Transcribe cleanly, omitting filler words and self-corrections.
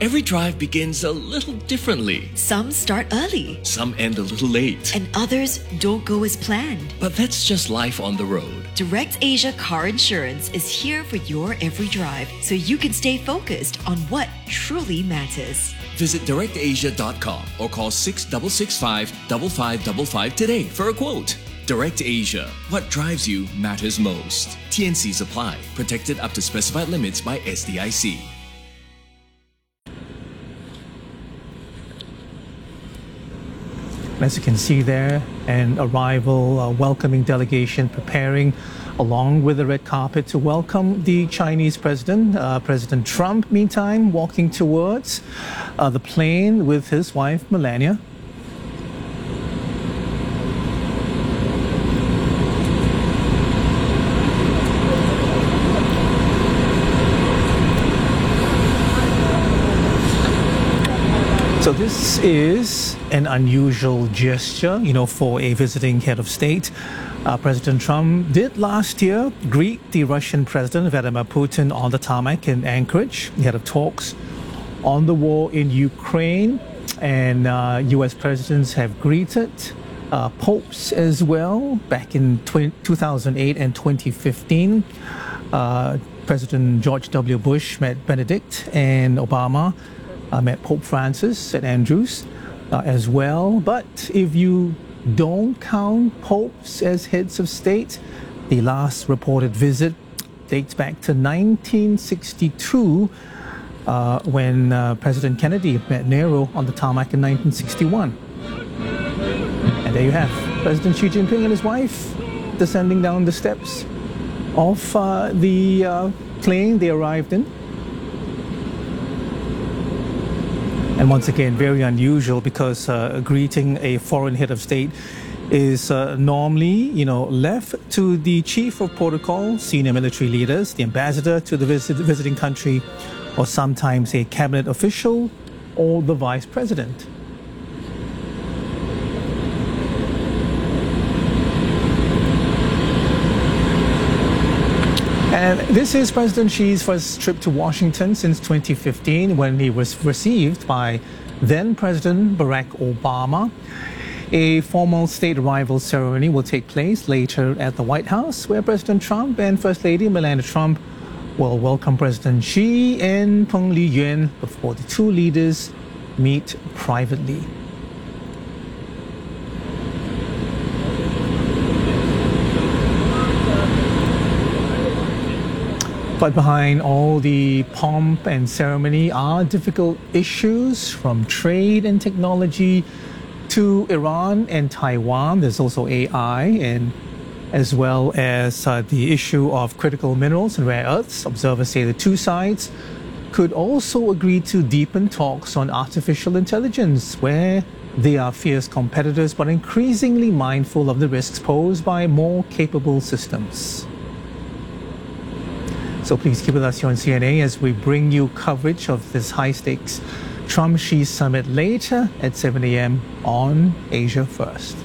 Every drive begins a little differently. Some start early. Some end a little late. And others don't go as planned. But that's just life on the road. Direct Asia Car Insurance is here for your every drive so you can stay focused on what truly matters. Visit directasia.com or call 6665 5555 today for a quote. Direct Asia. What drives you matters most. TNCs apply. Protected up to specified limits by SDIC. As you can see there, an arrival welcoming delegation preparing along with the red carpet to welcome the Chinese president. President Trump, meantime, walking towards the plane with his wife, Melania. So this is an unusual gesture, for a visiting head of state. President Trump did last year greet the Russian President Vladimir Putin on the tarmac in Anchorage. He had talks on the war in Ukraine, and U.S. presidents have greeted popes as well back in 2008 and 2015. President George W. Bush met Benedict, and Obama met Pope Francis at Andrews as well. But if you don't count popes as heads of state, the last reported visit dates back to 1962 when President Kennedy met Nehru on the tarmac in 1961. And there you have President Xi Jinping and his wife descending down the steps of the plane they arrived in. And once again, very unusual because greeting a foreign head of state is normally, left to the chief of protocol, senior military leaders, the ambassador to the visiting country, or sometimes a cabinet official or the vice president. And this is President Xi's first trip to Washington since 2015 when he was received by then President Barack Obama. A formal state arrival ceremony will take place later at the White House, where President Trump and First Lady Melania Trump will welcome President Xi and Peng Liyuan before the two leaders meet privately. But behind all the pomp and ceremony are difficult issues, from trade and technology to Iran and Taiwan. There's also AI, and as well as the issue of critical minerals and rare earths. Observers say the two sides could also agree to deepen talks on artificial intelligence, where they are fierce competitors but increasingly mindful of the risks posed by more capable systems. So please keep with us here on CNA as we bring you coverage of this high-stakes Trump-Xi summit later at 7 a.m. on Asia First.